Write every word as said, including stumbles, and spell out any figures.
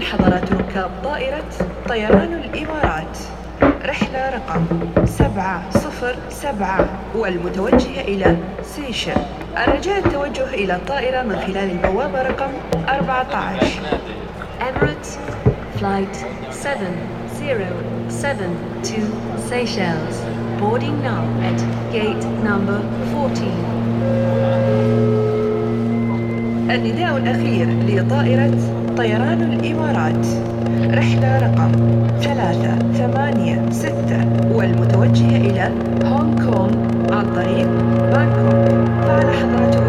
حضرات ركاب طائرة طيران الإمارات رحلة رقم سبعة صفر سبعة والمتوجهة إلى سيشل. الرجاء التوجه إلى الطائرة من خلال البوابة رقم أربعة عشر. Emirates Flight seven zero seven to Seychelles. Boarding now at gate number fourteen. النداء الأخير لطائرة طيران الإمارات رحلة رقم ثلاثة ثمانية ستة والمتوجهة إلى هونغ كونغ عن طريق بانكوك. فعلى حضراتكم